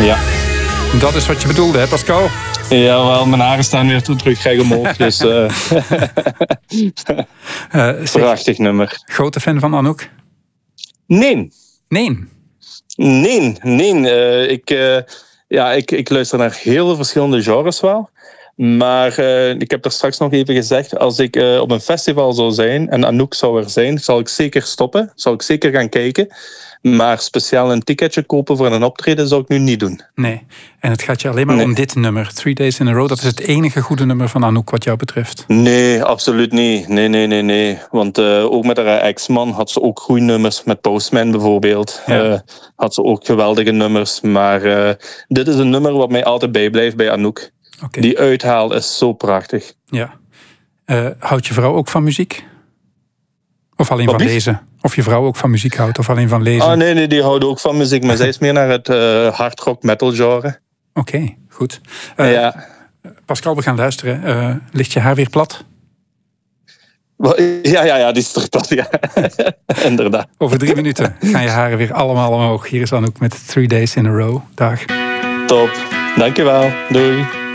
Ja. Dat is wat je bedoelde, hè Pascal? Jawel, mijn haren staan weer terug recht omhoog. Dus, prachtig nummer. Grote fan van Anouk? Nee. Nee. Ik luister naar heel veel verschillende genres wel. Maar ik heb er straks nog even gezegd, als ik op een festival zou zijn en Anouk zou er zijn, zal ik zeker stoppen. Zal ik zeker gaan kijken. Maar speciaal een ticketje kopen voor een optreden zou ik nu niet doen. Nee. En het gaat je alleen maar om dit nummer. 3 Days in a Row, dat is het enige goede nummer van Anouk wat jou betreft. Nee, absoluut niet. Nee. Want ook met haar ex-man had ze ook goede nummers. Met Postman bijvoorbeeld. Ja. Had ze ook geweldige nummers. Maar dit is een nummer wat mij altijd bijblijft bij Anouk. Okay. Die uithaal is zo prachtig. Ja. Houdt je vrouw ook van muziek? Of alleen van lezen? Of je vrouw ook van muziek houdt of alleen van lezen? Nee, die houdt ook van muziek. Maar zij is meer naar het hard rock metal genre. Oké, goed. Ja. Pascal, we gaan luisteren. Ligt je haar weer plat? Ja, die is terug plat, ja. Inderdaad. Over 3 minuten gaan je haren weer allemaal omhoog. Hier is Anouk met 3 Days in a Row. Dag. Top. Dankjewel. Doei.